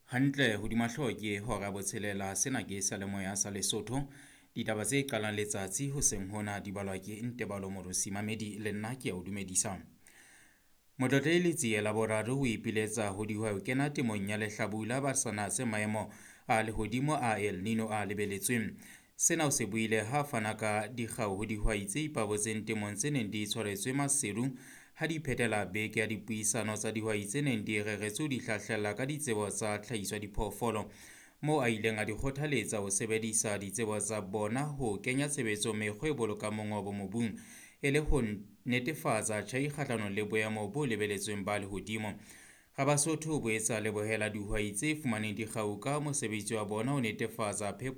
Hantle hodima hloke hora botshelela sena ke salemoya sa Lesotho. Ditaba tse qalang letsatsi hoseng hona di balwa ke Ntebalo Morosi Mamedi le nna ke a o dumedisa. Motlotledi la boraro o ipiletsa ho dihwai ho kena temong ya lehlabula ba sa natse maemo a lehodimo a El Nino a lebeletsweng. Sena o se buile ha fana ka dikgau ho dihwai tse ipabotseng temong tse neng di tshwaretswe maseru ha di phethela beke ya dipuisano tsa dihwai tse neng di reretswe ho di hlahlella ka ditsebo tsa tlhahiso ya diphoofolo, moo a ileng a di kgothaletsa ho sebedisa ditsebo tsa bona ho kenya tshebetso mekgwa e bolokang mongobo mobung e le ho netefatsa tjhai kgahlanong le boemo bo lebeletsweng ba lehodimo. Basotho o boetsa lebohela dihwai tse fumaneng dikgau ka mosebetsi wa bona ho netefatsa phepo